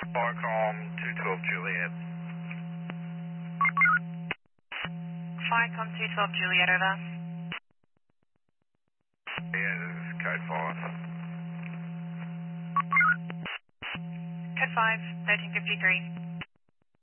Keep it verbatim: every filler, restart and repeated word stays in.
Firecom two twelve Juliet. Firecom two twelve Juliet, over. Yeah, this is code five. Code five, thirteen fifty-three.